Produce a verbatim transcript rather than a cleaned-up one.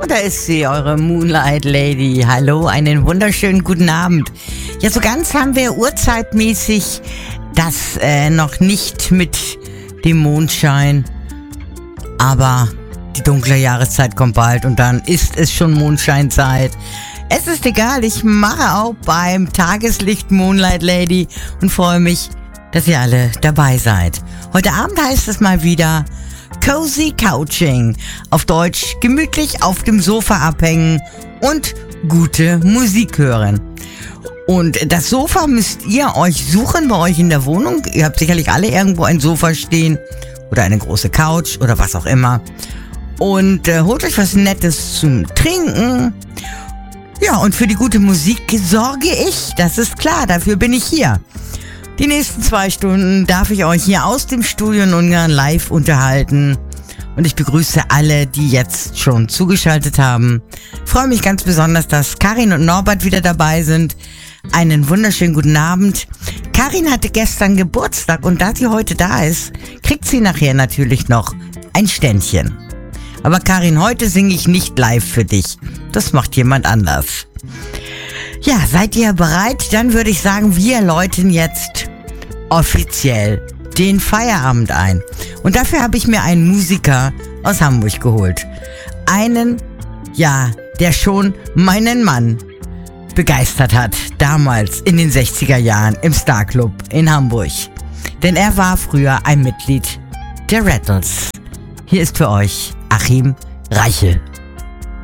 da ist sie, eure Moonlight Lady. Hallo, einen wunderschönen guten Abend. Ja, so ganz haben wir uhrzeitmäßig das äh, noch nicht mit dem Mondschein. Aber die dunkle Jahreszeit kommt bald und dann ist es schon Mondscheinzeit. Es ist egal, ich mache auch beim Tageslicht Moonlight Lady und freue mich, dass ihr alle dabei seid. Heute Abend heißt es mal wieder Cozy Couching. Auf Deutsch gemütlich auf dem Sofa abhängen und gute Musik hören. Und das Sofa müsst ihr euch suchen bei euch in der Wohnung. Ihr habt sicherlich alle irgendwo ein Sofa stehen oder eine große Couch oder was auch immer. Und äh, holt euch was Nettes zum Trinken. Ja, und für die gute Musik sorge ich, das ist klar, dafür bin ich hier. Die nächsten zwei Stunden darf ich euch hier aus dem Studio in Ungarn live unterhalten. Und ich begrüße alle, die jetzt schon zugeschaltet haben. Freue mich ganz besonders, dass Karin und Norbert wieder dabei sind. Einen wunderschönen guten Abend. Karin hatte gestern Geburtstag und da sie heute da ist, kriegt sie nachher natürlich noch ein Ständchen. Aber Karin, heute singe ich nicht live für dich. Das macht jemand anders. Ja, seid ihr bereit? Dann würde ich sagen, wir läuten jetzt offiziell den Feierabend ein. Und dafür habe ich mir einen Musiker aus Hamburg geholt. Einen, ja, der schon meinen Mann begeistert hat. Damals in den sechziger Jahren im Star Club in Hamburg. Denn er war früher ein Mitglied der Rattles. Hier ist für euch Achim Reichel.